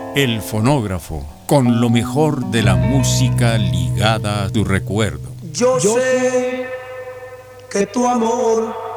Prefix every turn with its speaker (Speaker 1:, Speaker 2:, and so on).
Speaker 1: El fonógrafo, con lo mejor de la música ligada a tu recuerdo.
Speaker 2: Yo sé que tu amor